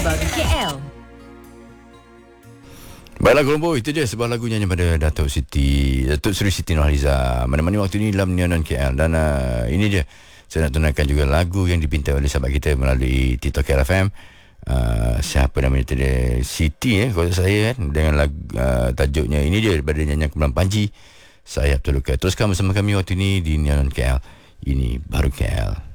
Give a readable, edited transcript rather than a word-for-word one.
terbaru KL. Baiklah Colombo, itu je sebuah lagu nyanyi pada Datuk Seri Siti Nurhaliza menemani waktu ini dalam Neon KL. Dan ini je saya nak tunangkan juga lagu yang dipinta oleh sahabat kita melalui TikTok KLFM. Siapa namanya tadi, Siti kalau saya dengan lagu, tajuknya ini je daripada nyanyian kumpulan Panji, Saya Abdul Luka. Teruskan bersama kami waktu ini di Neon KL. Ini baru KL.